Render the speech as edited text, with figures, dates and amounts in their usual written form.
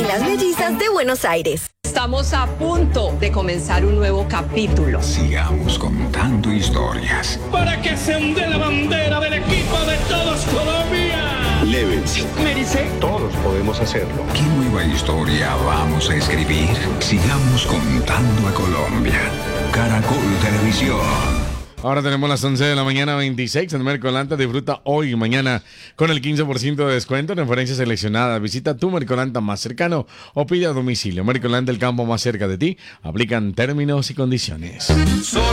las mellizas de Buenos Aires. Estamos a punto de comenzar un nuevo capítulo. Sigamos contando historias. Para que se onde la bandera del equipo de todos Colombia. Llévense. Mérice. Todos podemos hacerlo. ¿Qué nueva historia vamos a escribir? Sigamos contando a Colombia. Caracol Televisión. Ahora tenemos las 11 de la mañana 26 en Mercolanta. Disfruta hoy y mañana con el 15% de descuento en referencias seleccionadas. Visita tu Mercolanta más cercano o pide a domicilio. Mercolanta, el campo más cerca de ti. Aplican términos y condiciones.